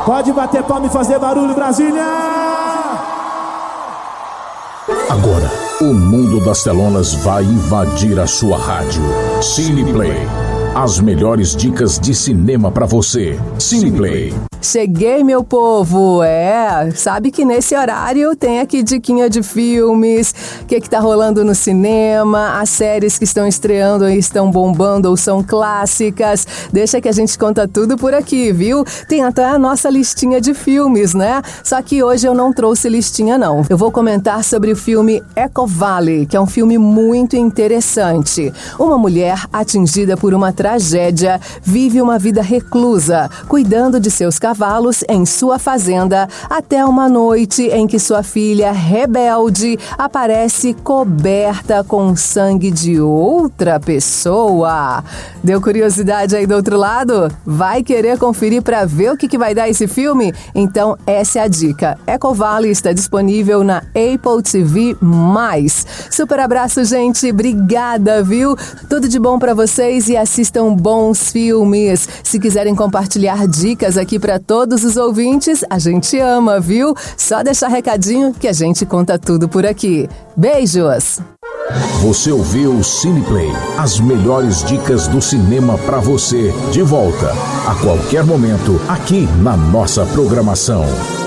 Pode bater palma e fazer barulho, Brasília! Agora, o mundo das telonas vai invadir a sua rádio. Cineplay. As melhores dicas de cinema pra você. Cineplay. Cheguei, meu povo! Sabe que nesse horário tem aqui diquinha de filmes, o que tá rolando no cinema, as séries que estão estreando e estão bombando ou são clássicas. Deixa que a gente conta tudo por aqui, viu? Tem até a nossa listinha de filmes, né? Só que hoje eu não trouxe listinha, não. Eu vou comentar sobre o filme Echo Valley, que é um filme muito interessante. Uma mulher atingida por uma tragédia vive uma vida reclusa, cuidando de seus cavalos em sua fazenda, até uma noite em que sua filha rebelde aparece coberta com sangue de outra pessoa. Deu curiosidade aí do outro lado? Vai querer conferir para ver o que vai dar esse filme? Então essa é a dica. Echo Valley está disponível na Apple TV+. Super abraço, gente. Obrigada, viu? Tudo de bom para vocês e assistam bons filmes. Se quiserem compartilhar dicas aqui para todos os ouvintes, a gente ama, viu? Só deixar recadinho que a gente conta tudo por aqui. Beijos! Você ouviu Cineplay, as melhores dicas do cinema pra você. De volta, a qualquer momento, aqui na nossa programação.